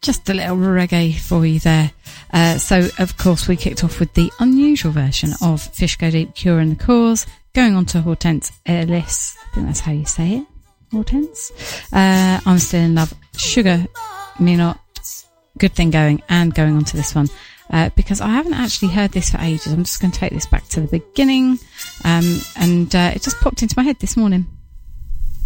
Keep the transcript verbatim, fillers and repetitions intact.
just a little reggae for you there. Uh, so, of course, we kicked off with the unusual version of Fish Go Deep, Cure and the Cause, going on to Hortense Ellis. I think that's how you say it, Hortense. Uh, I'm Still in Love, Sugar Me Not, Good Thing Going, and going on to this one. Uh, because I haven't actually heard this for ages. I'm just going to take this back to the beginning. Um, and uh, it just popped into my head this morning.